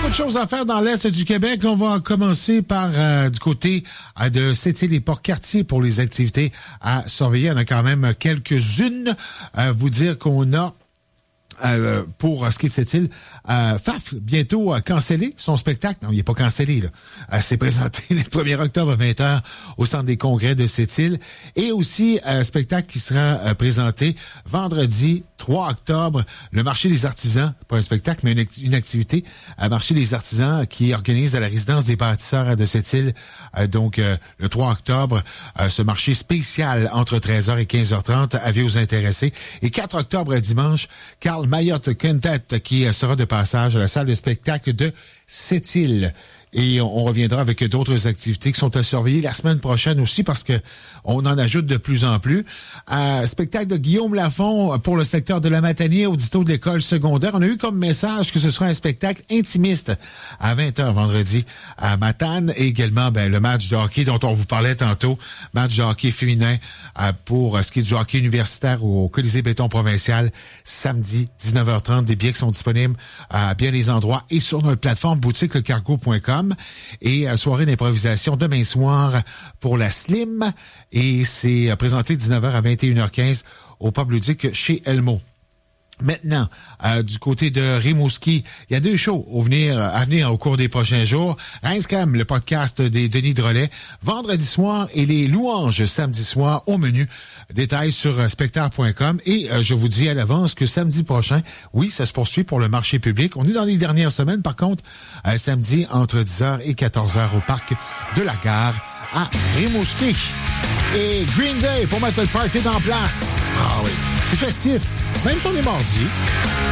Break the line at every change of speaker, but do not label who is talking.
Beaucoup de choses à faire dans l'Est du Québec. On va commencer par du côté de Sept-Îles et Port-Cartier pour les activités à surveiller. Il y en a quand même quelques-unes. Vous dire qu'on a pour ce qui est de cette île, Faf, bientôt cancellé son spectacle. Non, il n'est pas cancellé, là. C'est présenté le 1er octobre à 20h au Centre des congrès de cette île. Et aussi, spectacle qui sera présenté vendredi 3 octobre, le marché des artisans, pas un spectacle, mais une activité, marché des artisans qui organise à la résidence des bâtisseurs de cette île. Donc, le 3 octobre, ce marché spécial entre 13h et 15h30, avis aux intéressés. Et 4 octobre, dimanche, Carl Mayotte Quintet qui sera de passage à la salle de spectacle de Sept-Îles. Et on reviendra avec d'autres activités qui sont à surveiller la semaine prochaine aussi parce que on en ajoute de plus en plus. Spectacle de Guillaume Lafont pour le secteur de la Matanier, audito de l'école secondaire. On a eu comme message que ce sera un spectacle intimiste à 20h vendredi à Matane et également le match de hockey dont on vous parlait tantôt, match de hockey féminin pour ce qui est du hockey universitaire au Colisée Béton Provincial samedi 19h30. Des billets qui sont disponibles à bien des endroits et sur notre plateforme boutiquelecargo.com. Et soirée d'improvisation demain soir pour la Slim. Et c'est présenté 19h à 21h15 au Pub Ludique chez Elmo. Maintenant, du côté de Rimouski, il y a 2 shows à venir au cours des prochains jours. Reinscam, le podcast des Denis Drolet, vendredi soir et les louanges samedi soir au menu. Détails sur spectacle.com. Et je vous dis à l'avance que samedi prochain, oui, ça se poursuit pour le marché public. On est dans les dernières semaines, par contre, samedi entre 10h et 14h au parc de la Gare à Rimouski. Et Green Day pour mettre le party en place. Ah oui, c'est festif. Même si on est mardi.